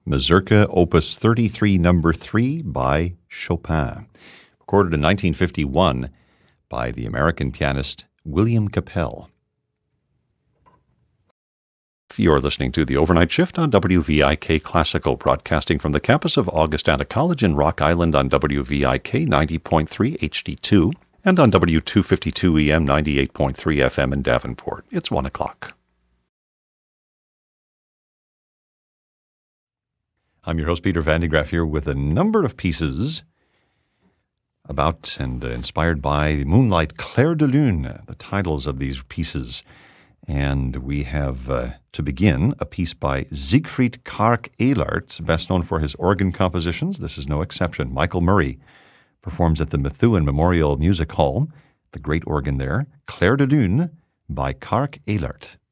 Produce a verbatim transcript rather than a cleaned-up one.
Mazurka Opus thirty-three, Number three by Chopin, recorded in nineteen fifty-one by the American pianist William Capell. You're listening to The Overnight Shift on W V I K Classical, broadcasting from the campus of Augustana College in Rock Island on W V I K ninety point three H D two and on W two fifty-two E M ninety-eight point three F M in Davenport. It's one o'clock. I'm your host, Peter Van de Graaff, here with a number of pieces about and uh, inspired by Moonlight Clair de Lune, the titles of these pieces. And we have, uh, to begin, a piece by Siegfried Karg-Elert, best known for his organ compositions. This is no exception. Michael Murray performs at the Methuen Memorial Music Hall, the great organ there, Clair de Lune by Karg-Elert.